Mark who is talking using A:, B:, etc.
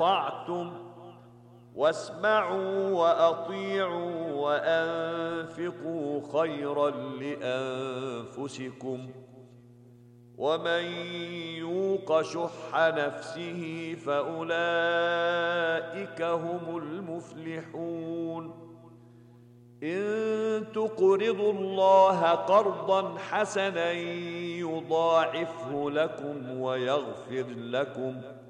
A: استطعتم واسمعوا وأطيعوا وأنفقوا خيرا لأنفسكم ومن يوق شح نفسه فأولئك هم المفلحون إن تقرضوا الله قرضا حسنا يضاعفه لكم ويغفر لكم